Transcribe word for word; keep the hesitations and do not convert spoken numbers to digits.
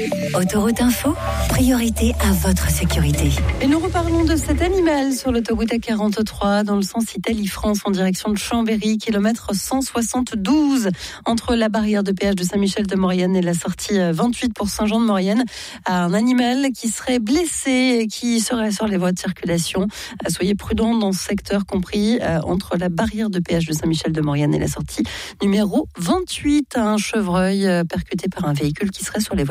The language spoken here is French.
Autoroute Info, priorité à votre sécurité. Et nous reparlons de cet animal sur l'autoroute A quarante-trois dans le sens Italie-France en direction de Chambéry, kilomètre cent soixante-douze entre la barrière de péage de Saint-Michel-de-Maurienne et la sortie vingt-huit pour Saint-Jean-de-Maurienne. Un animal qui serait blessé et qui serait sur les voies de circulation. Soyez prudents dans ce secteur compris entre la barrière de péage de Saint-Michel-de-Maurienne et la sortie numéro vingt-huit. Un chevreuil percuté par un véhicule qui serait sur les voies